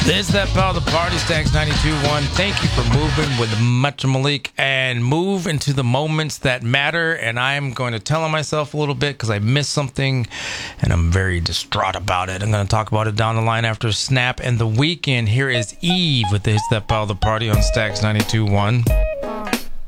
This is that pal, the party, Stacks 92.1. Thank you for moving with Metro Malik and move into the moments that matter. And I'm going to tell on myself a little bit because I missed something and I'm very distraught about it. I'm going to talk about it down the line after Snap and the Weekend. Here is Eve with the Hits That Pile the Party on Stacks 92.1.